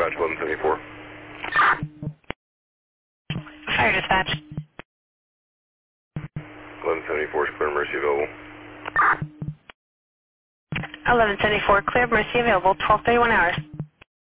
dispatch 1174. Fire dispatch. 1174 is clear, mercy available. 1174, clear, mercy available, 12:31 hours.